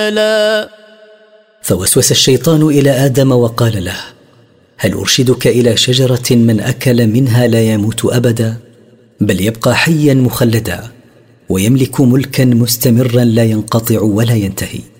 لا. فوسوس الشيطان إلى آدم وقال له: هل أرشدك إلى شجرة من أكل منها لا يموت أبدا، بل يبقى حيا مخلدا ويملك ملكا مستمرا لا ينقطع ولا ينتهي؟